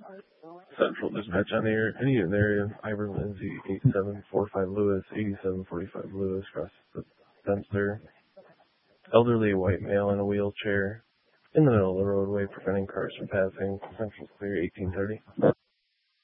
Central dispatch on the air. Any in the area. Ivor Lindsay, 8745 Lewis, 8745 Lewis, across the fence. Elderly white male in a wheelchair in the middle of the roadway, preventing cars from passing. Central clear, 1830.